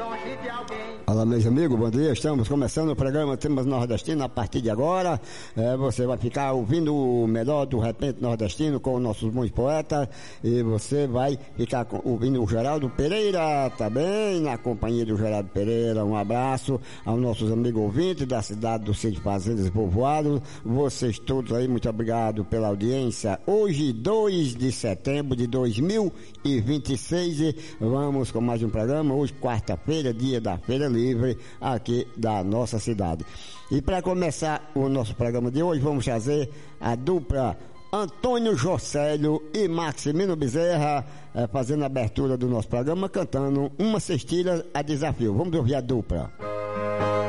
Olá, meus amigos, bom dia. Estamos começando o programa Temas Nordestino. A partir de agora, você vai ficar ouvindo o melhor do repente nordestino com nossos bons poetas, e você vai ficar ouvindo o Geraldo Pereira também, na companhia do Geraldo Pereira. Um abraço aos nossos amigos ouvintes da cidade do Sítio Fazendas e Povoados. Vocês todos aí, muito obrigado pela audiência. Hoje, 2 de setembro de 2026, vamos com mais um programa. Hoje, quarta-feira, dia da Feira Livre aqui da nossa cidade. E para começar o nosso programa de hoje, vamos trazer a dupla Antônio Jocélio e Maximino Bezerra, fazendo a abertura do nosso programa, cantando uma cestilha a desafio. Vamos ouvir a dupla.